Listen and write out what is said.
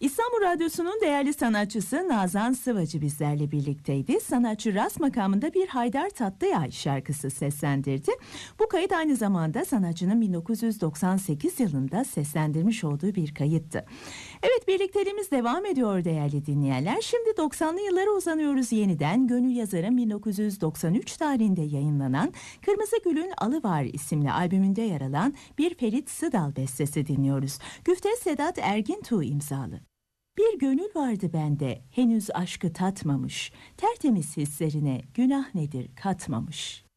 İstanbul Radyosu'nun değerli sanatçısı Nazan Sıvacı bizlerle birlikteydi. Sanatçı rast makamında bir Haydar Tatlıay şarkısı seslendirdi. Bu kayıt aynı zamanda sanatçının 1998 yılında seslendirmiş olduğu bir kayıttı. Evet, birlikteliğimiz devam ediyor değerli dinleyenler. Şimdi 90'lı yıllara uzanıyoruz yeniden. Gönül Yazar'ın 1993 tarihinde yayınlanan Kırmızı Gül'ün Alıvar isimli albümünde yer alan bir Ferit Sıdal bestesi dinliyoruz. Güfte Sedat Ergintuğ imzalı. Bir gönül vardı bende, henüz aşkı tatmamış, tertemiz hislerine günah nedir katmamış.